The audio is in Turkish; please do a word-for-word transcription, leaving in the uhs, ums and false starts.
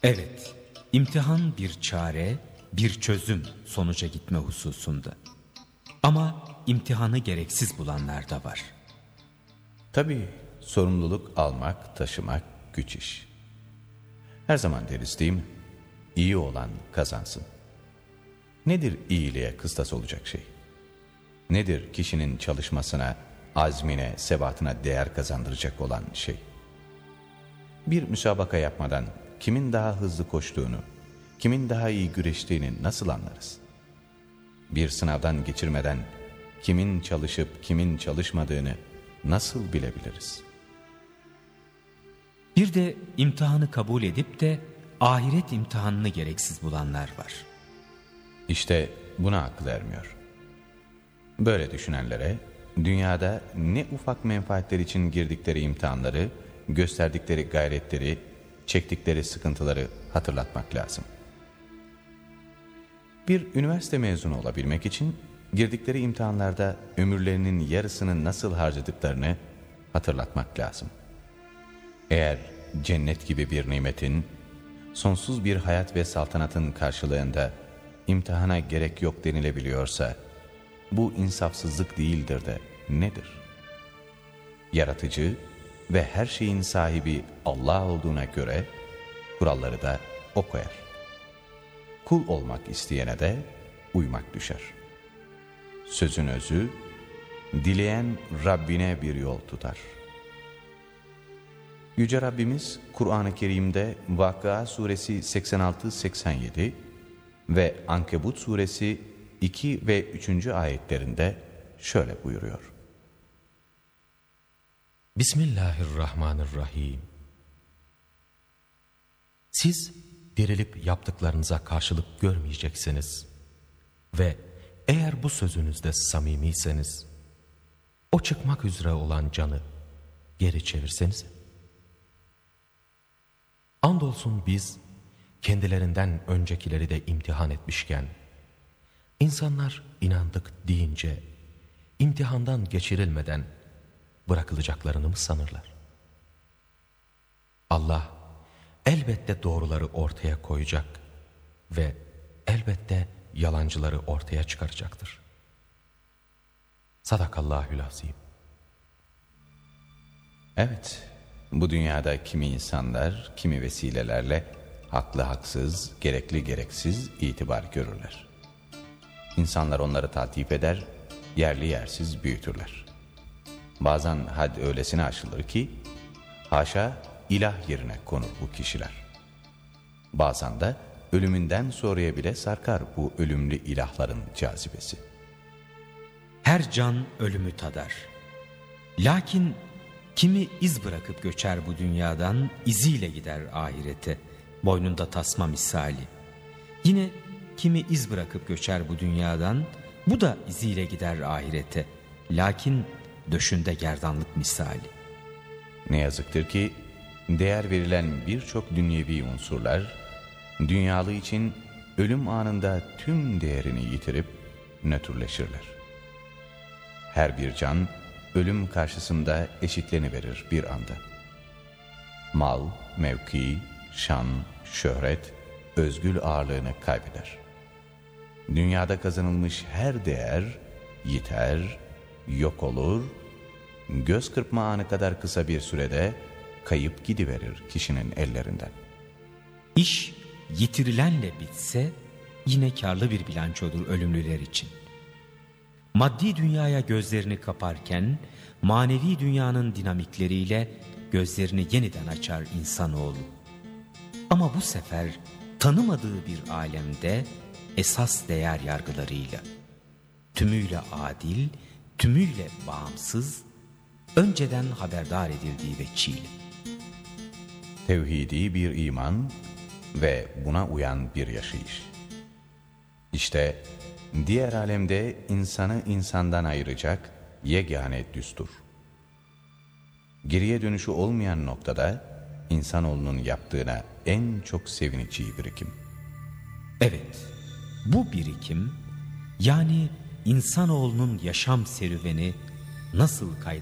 Evet, imtihan bir çare, bir çözüm sonuca gitme hususunda. Ama imtihanı gereksiz bulanlar da var. Tabii sorumluluk almak, taşımak güç iş. Her zaman deriz değil mi? İyi olan kazansın. Nedir iyiliğe kıstas olacak şey? Nedir kişinin çalışmasına, azmine, sebatına değer kazandıracak olan şey? Bir müsabaka yapmadan kimin daha hızlı koştuğunu, kimin daha iyi güreştiğini nasıl anlarız? Bir sınavdan geçirmeden kimin çalışıp kimin çalışmadığını nasıl bilebiliriz? Bir de imtihanı kabul edip de ahiret imtihanını gereksiz bulanlar var. İşte buna akıl ermiyor. Böyle düşünenlere dünyada ne ufak menfaatler için girdikleri imtihanları, gösterdikleri gayretleri, çektikleri sıkıntıları hatırlatmak lazım. Bir üniversite mezunu olabilmek için girdikleri imtihanlarda ömürlerinin yarısını nasıl harcadıklarını hatırlatmak lazım. Eğer cennet gibi bir nimetin, sonsuz bir hayat ve saltanatın karşılığında imtihana gerek yok denilebiliyorsa, bu insafsızlık değildir de nedir? Yaratıcı ve her şeyin sahibi Allah olduğuna göre kuralları da O koyar. Kul olmak isteyene de uymak düşer. Sözün özü, dileyen Rabbine bir yol tutar. Yüce Rabbimiz Kur'an-ı Kerim'de Vakıa Suresi seksen altı seksen yedi ve Ankebut Suresi iki ve üçüncü ayetlerinde şöyle buyuruyor. Bismillahirrahmanirrahim. Siz dirilip yaptıklarınıza karşılık görmeyeceksiniz ve eğer bu sözünüzde samimiyseniz o çıkmak üzere olan canı geri çevirseniz. Andolsun biz kendilerinden öncekileri de imtihan etmişken insanlar inandık deyince imtihandan geçirilmeden bırakılacaklarını mı sanırlar? Allah elbette doğruları ortaya koyacak ve elbette yalancıları ortaya çıkaracaktır. Sadakallahü'l-azim. Evet, bu dünyada kimi insanlar, kimi vesilelerle haklı haksız, gerekli gereksiz itibar görürler. İnsanlar onları taltif eder, yerli yersiz büyütürler. Bazen had öylesine aşılır ki, haşa ilah yerine konur bu kişiler. Bazen de ölümünden sonraya bile sarkar bu ölümlü ilahların cazibesi. Her can ölümü tadar. Lakin kimi iz bırakıp göçer bu dünyadan, iziyle gider ahirete, boynunda tasma misali. Yine kimi iz bırakıp göçer bu dünyadan, bu da iziyle gider ahirete, lakin döşünde gerdanlık misali. Ne yazıktır ki değer verilen birçok dünyevi unsurlar, dünyalı için ölüm anında tüm değerini yitirip nötrleşirler. Her bir can ölüm karşısında eşitleniverir bir anda. Mal, mevki, şan, şöhret, özgül ağırlığını kaybeder. Dünyada kazanılmış her değer yiter, yok olur, göz kırpma anı kadar kısa bir sürede kayıp gidiverir kişinin ellerinden. İş yitirilenle bitse yine karlı bir bilançodur ölümlüler için. Maddi dünyaya gözlerini kaparken manevi dünyanın dinamikleriyle gözlerini yeniden açar insanoğlu. Ama bu sefer tanımadığı bir alemde esas değer yargılarıyla, tümüyle adil, tümüyle bağımsız, önceden haberdar edildiği veçiyle. Tevhidi bir iman ve buna uyan bir yaşayış. İşte diğer alemde insanı insandan ayıracak yegane düstur. Geriye dönüşü olmayan noktada insanoğlunun yaptığına en çok sevineceği birikim. Evet, bu birikim yani insanoğlunun yaşam serüveni nasıl